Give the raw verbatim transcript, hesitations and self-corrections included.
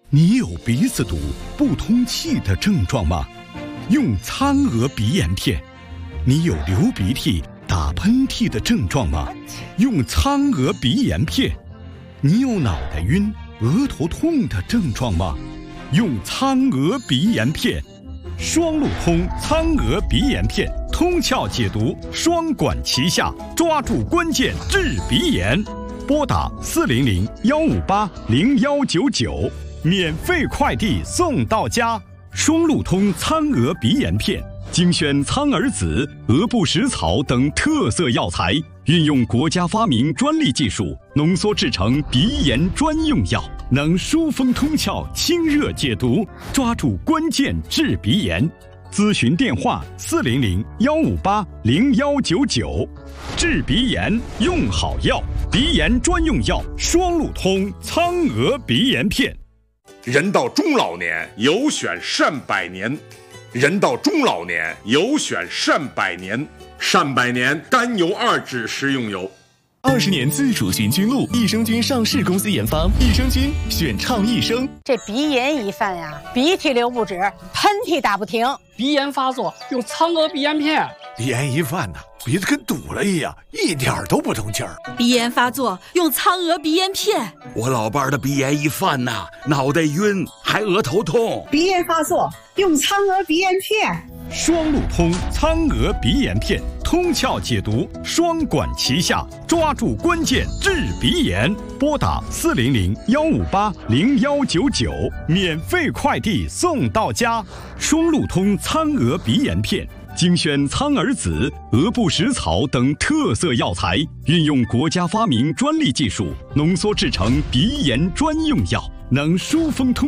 你有鼻子堵、不通气的症状吗？用苍鹅鼻炎片。你有流鼻涕、打喷嚏的症状吗？用苍鹅鼻炎片。你有脑袋晕、额头痛的症状吗？用苍鹅鼻炎片。双路通苍鹅鼻炎片，通窍解毒，双管齐下，抓住关键治鼻炎。拨打四零零幺五八零幺九九，免费快递送到家。双路通苍鹅鼻炎片，精选苍耳子、鹅不食草等特色药材，运用国家发明专利技术，浓缩制成鼻炎专用药，能疏风通窍、清热解毒，抓住关键治鼻炎。咨询电话：四零零幺五八零幺九九。治鼻炎用好药，鼻炎专用药双路通苍鹅鼻炎片。 人到中老年，有选善百年。人到中老年，有选善百年。善百年甘油二酯食用油。 二十年自主寻菌露，益生菌上市公司研发，益生菌选畅益生。 这鼻炎一犯呀，鼻涕流不止，喷嚏打不停。 鼻炎发作用苍鹅鼻炎片。 鼻炎一犯呢，鼻子跟堵了一样，一点都不通气儿。 鼻炎发作用苍鹅鼻炎片。 我老伴儿的鼻炎一犯呐，脑袋晕，还额头痛。 鼻炎发作用苍鹅鼻炎片。 双路通苍鹅鼻炎片，通窍解毒，双管齐下，抓住关键治鼻炎。拨打四零零幺五八零幺九九，免费快递送到家。双路通苍鹅鼻炎片，精选苍耳子、鹅不食草等特色药材，运用国家发明专利技术，浓缩制成鼻炎专用药，能疏风通